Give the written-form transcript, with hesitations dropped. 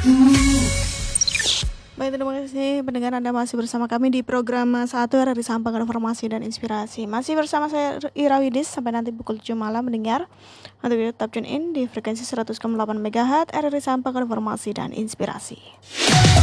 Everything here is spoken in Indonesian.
Baik, terima kasih pendengar, Anda masih bersama kami di program 1 RRI Sampang, Informasi dan Inspirasi. Masih bersama saya Ira Widis sampai nanti pukul 7 malam mendengar. Untuk itu tetap tune in di frekuensi 100,8 MHz RRI Sampang, Informasi dan Inspirasi.